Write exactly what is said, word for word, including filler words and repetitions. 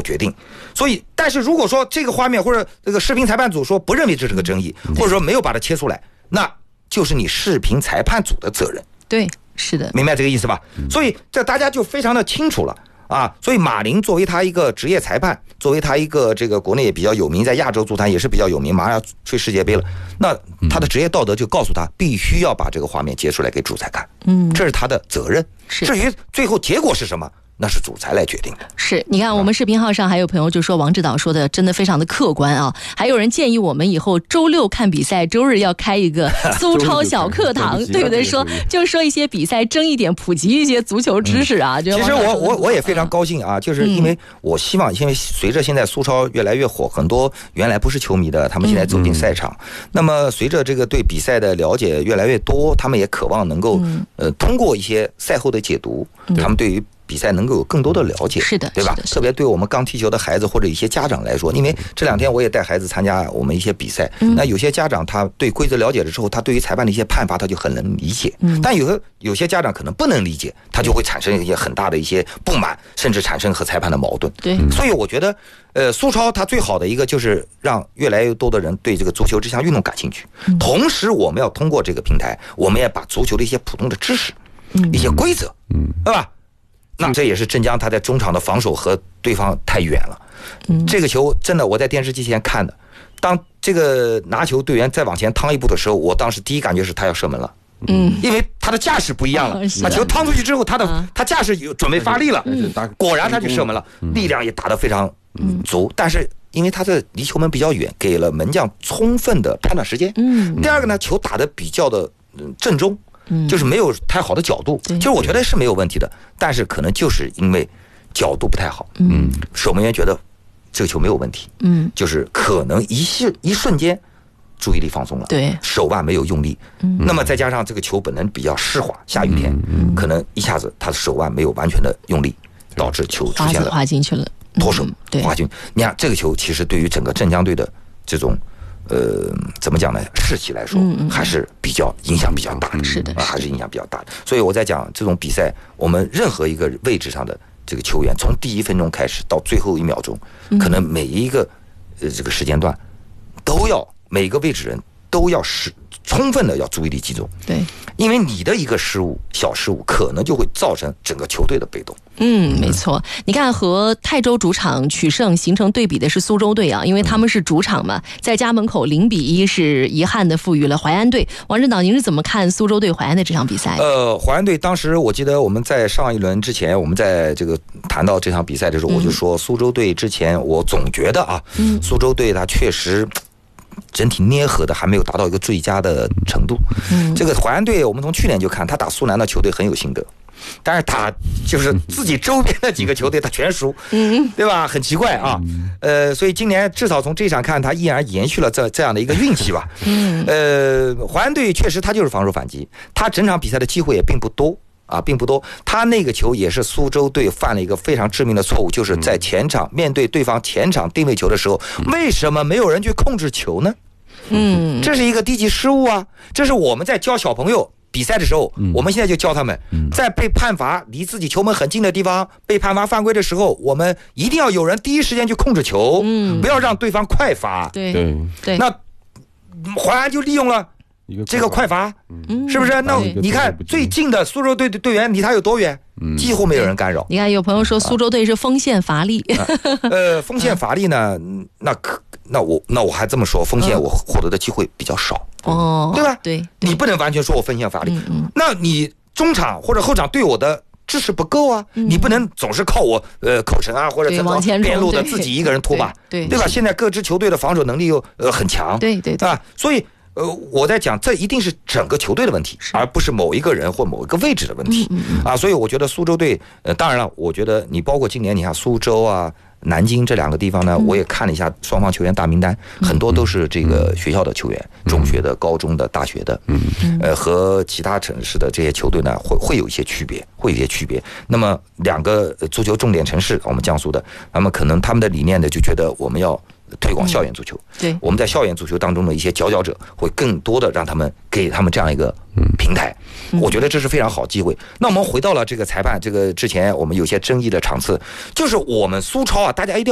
决定。所以，但是如果说这个画面或者这个视频裁判组说不认为这是个争议，或者说没有把它切出来，那就是你视频裁判组的责任。 对，是的， 明白这个意思吧？所以这大家就非常的清楚了。啊，所以马林作为他一个职业裁判，作为他一个这个国内也比较有名，在亚洲足坛也是比较有名，马上要吹世界杯了，那他的职业道德就告诉他，必须要把这个画面截出来给主裁看，嗯，这是他的责任。至于最后结果是什么，那是主裁来决定的。 是，你看我们视频号上还有朋友就说王指导说的真的非常的客观啊，还有人建议我们以后周六看比赛，周日要开一个苏超小课堂，对不对？说就说一些比赛争一点，普及一些足球知识啊。嗯、 其实我我我也非常高兴啊，就是因为我希望，因为随着现在苏超越来越火，很多原来不是球迷的，他们现在走进赛场，嗯、那么随着这个对比赛的了解越来越多，他们也渴望能够、嗯、呃通过一些赛后的解读，嗯、他们对于比赛能够有更多的了解， 是的， 对吧？特别对我们刚踢球的孩子或者一些家长来说，因为这两天我也带孩子参加我们一些比赛，嗯、那有些家长他对规则了解了之后，他对于裁判的一些判罚他就很能理解，嗯、但有的有些家长可能不能理解，他就会产生一些很大的一些不满，甚至产生和裁判的矛盾。 对， 所以我觉得，呃，苏超它最好的一个就是让越来越多的人对这个足球这项运动感兴趣，嗯、同时我们要通过这个平台，我们也把足球的一些普通的知识，嗯、一些规则，嗯，对吧？那这也是镇江他在中场的防守和对方太远了，嗯、这个球真的我在电视机前看的，当这个拿球队员再往前趟一步的时候，我当时第一感觉是他要射门了，嗯，因为他的架势不一样了，把球趟出去之后，他的、啊、他架势有准备发力了，嗯、果然他就射门了，嗯、力量也打得非常足，嗯、但是因为他的离球门比较远，给了门将充分的判断时间，嗯，第二个呢，球打得比较的正中。就是没有太好的角度，其实我觉得是没有问题的，但是可能就是因为角度不太好，嗯，守门员觉得这个球没有问题，嗯，就是可能一瞬一瞬间注意力放松了，对，手腕没有用力，嗯，那么再加上这个球本身比较湿滑，下雨天，嗯，可能一下子他的手腕没有完全的用力，导致球出现了滑进去了， 脱手，对，滑进。你看这个球其实对于整个镇江队的这种。呃，怎么讲呢？士气来说，还是比较影响比较大的， 是的， 还是影响比较大的。所以我在讲这种比赛，我们任何一个位置上的这个球员，从第一分钟开始到最后一秒钟，可能每一个呃这个时间段，都要每个位置人都要是充分的要注意力集中。 对， 因为你的一个失误，小失误，可能就会造成整个球队的被动。 嗯，没错。你看，和泰州主场取胜形成对比的是苏州队啊，因为他们是主场嘛，在家门口零比一是遗憾的赋予了淮安队。王指导，您是怎么看苏州队淮安的这场比赛？ 呃，淮安队当时我记得我们在上一轮之前，我们在这个谈到这场比赛的时候，嗯、我就说苏州队之前我总觉得啊，嗯、苏州队他确实。整体捏合的还没有达到一个最佳的程度。嗯，这个淮安队，我们从去年就看他打苏南的球队很有心得，但是他就是自己周边的几个球队他全输，嗯，对吧？很奇怪啊。呃，所以今年至少从这场看，他依然延续了这这样的一个运气吧。嗯，呃，淮安队确实他就是防守反击，他整场比赛的机会也并不多。啊，并不多。他那个球也是苏州队犯了一个非常致命的错误，就是在前场面对对方前场定位球的时候，为什么没有人去控制球呢？嗯，这是一个低级失误啊！这是我们在教小朋友比赛的时候，我们现在就教他们，在被判罚离自己球门很近的地方被判罚犯规的时候，我们一定要有人第一时间去控制球，嗯，不要让对方快罚。 对对对， 那淮安就利用了。这个快罚，嗯、是不是？那你看最近的苏州队的队员离他有多远？嗯、几乎没有人干扰。 你看，有朋友说苏州队是锋线乏力。 啊、呃，锋线乏力呢？那可那我那我还这么说，锋线我获得的机会比较少，哦，对吧？ 对， 你不能完全说我锋线乏力。嗯嗯，那你中场或者后场对我的支持不够啊，嗯、你不能总是靠我呃口神啊或者怎么边路的自己一个人突吧， 对 对, 对, 对吧？现在各支球队的防守能力又呃很强， 对对对啊，所以。呃，我在讲，这一定是整个球队的问题，而不是某一个人或某一个位置的问题。嗯嗯啊，所以我觉得苏州队，呃，当然了，我觉得你包括今年，你看苏州啊、南京这两个地方呢，嗯、我也看了一下双方球员大名单，嗯、很多都是这个学校的球员，嗯、中学的、高中的、大学的，嗯呃，和其他城市的这些球队呢，会会有一些区别，会有一些区别。那么两个足球重点城市，我们江苏的，那么可能他们的理念呢，就觉得我们要。推广校园足球， 嗯、对， 我们在校园足球当中的一些佼佼者，会更多的让他们给他们这样一个平台，嗯、我觉得这是非常好机会。那我们回到了这个裁判，这个之前我们有些争议的场次，就是我们苏超啊，大家一定要。